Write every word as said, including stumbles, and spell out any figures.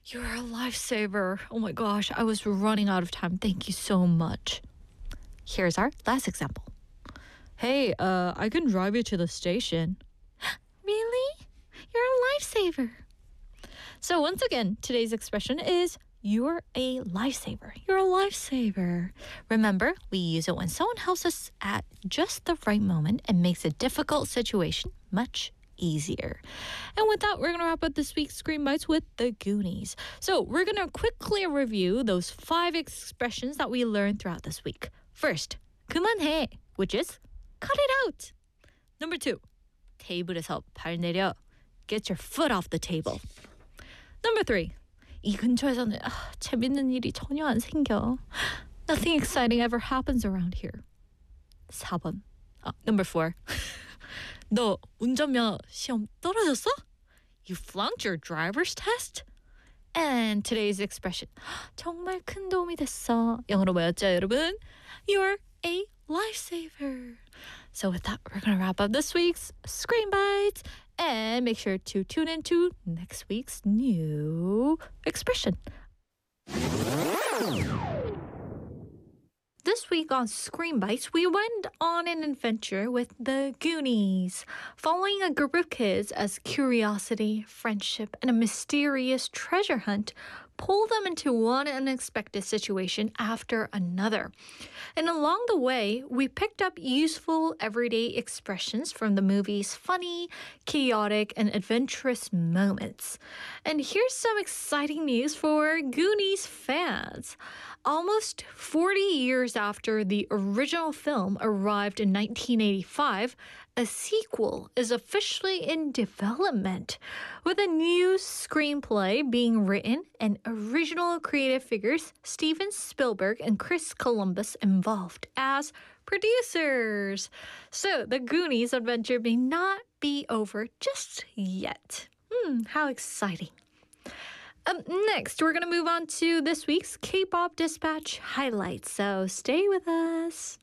You're a lifesaver. Oh my gosh, I was running out of time. Thank you so much. Here's our last example. Hey, uh, I can drive you to the station. Really? You're a lifesaver. So once again, today's expression is you're a lifesaver. You're a lifesaver. Remember, we use it when someone helps us at just the right moment and makes a difficult situation much easier. And with that, we're going to wrap up this week's Screen Bites with the Goonies. So we're going to quickly review those five expressions that we learned throughout this week. First, 그만해, which is cut it out. Number two, 테이블에서 발 내려. Get your foot off the table. Number three, 이 근처에서는 아, 재밌는 일이 전혀 안 생겨. Nothing exciting ever happens around here. 사 번. 아, number four. 너 운전면허 시험 떨어졌어? You flunked your driver's test? And today's expression. 정말 큰 도움이 됐어. 영어로 뭐였죠, 여러분? You're a lifesaver. So with that, we're going to wrap up this week's Screen Bites. And make sure to tune in to next week's new expression. This week on Screen Bites, we went on an adventure with the Goonies, following a group of kids as curiosity, friendship, and a mysterious treasure hunt pull them into one unexpected situation after another. And along the way, we picked up useful everyday expressions from the movie's funny, chaotic, and adventurous moments. And here's some exciting news for Goonies fans. Almost forty years after the original film arrived in nineteen eighty-five, a sequel is officially in development, with a new screenplay being written and original creative figures Steven Spielberg and Chris Columbus involved as producers. So the Goonies adventure may not be over just yet. Hmm, how exciting. Um, next, we're going to move on to this week's K-pop Dispatch highlights, so stay with us.